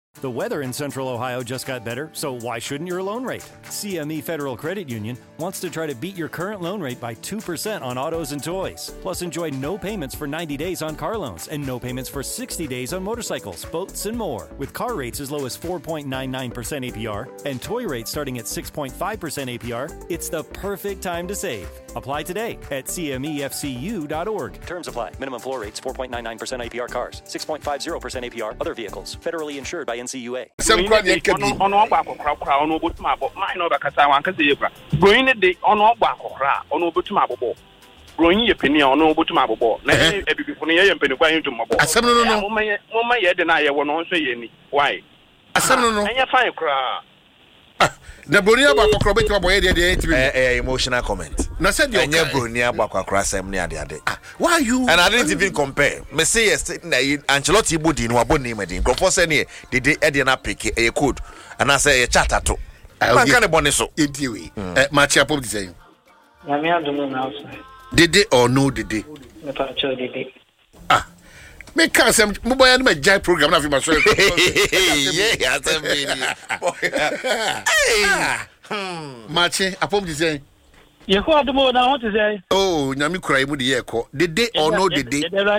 The weather in Central Ohio just got better, so why shouldn't your loan rate? CME Federal Credit Union wants to try to beat your current loan rate by 2% on autos and toys. Plus, enjoy no payments for 90 days on car loans and no payments for 60 days on motorcycles, boats, and more. With car rates as low as 4.99% APR and toy rates starting at 6.5% APR, it's the perfect time to save. Apply today at cmefcu.org. Terms apply. Minimum floor rates 4.99% APR cars, 6.50% APR other vehicles. Federally insured by NCUA. Some crowd they can be on one back of crowd on Obutma, but mine over Casawan Casabra. Going a day on one back of crowd on Obutma. Growing your opinion on Obutma. Every penny going to Mabo. Some no. Mama yet deny I won't say any. Why? Some no. And you find crowd. The Brunia Bako to avoid the emotional comment. No said you Brunia Bako cross him near the other. Why you? And I didn't even compare. Messias Ancelotti Budi no aboni medin. Professor did Ediana pick a code. And I say a chatter to. I can't abone so. Indeed. Matcha Pop design. Yamia do now. Did they or no did they? Me can't say mobile and my jai program of my soul. Yeah, Matcha, I pop design. You call the more now, what to say? Oh, Nami cry with the echo. Did they or no did they?